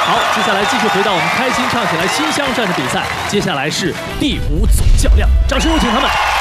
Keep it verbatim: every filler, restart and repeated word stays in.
好，接下来继续回到我们开心唱起来新乡站的比赛，接下来是第五组较量，掌声有请他们。